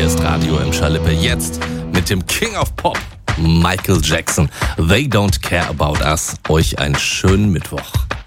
ist Radio im Schalippe. Jetzt mit dem King of Pop, Michael Jackson. They don't care about us. Euch einen schönen Mittwoch.